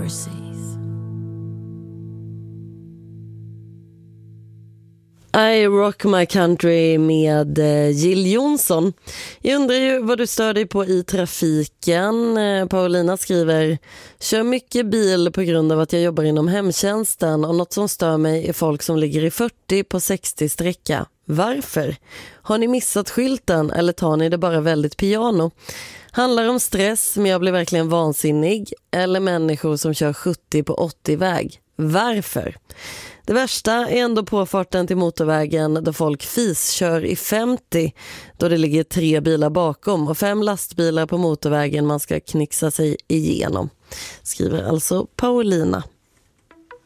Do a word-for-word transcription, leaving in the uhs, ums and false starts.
overseas. I Rock My Country med Jill Johnson. Jag undrar ju vad du stör dig på i trafiken. Paulina skriver: kör mycket bil på grund av att jag jobbar inom hemtjänsten, och något som stör mig är folk som ligger i fyrtio på sextio sträcka. Varför? Har ni missat skylten eller tar ni det bara väldigt piano? Handlar om stress, men jag blir verkligen vansinnig. Eller människor som kör sjuttio på åttio-väg. Varför? Det värsta är ändå påfarten till motorvägen då folk fis kör i femtio, då det ligger tre bilar bakom och fem lastbilar på motorvägen man ska knixa sig igenom. Skriver alltså Paulina.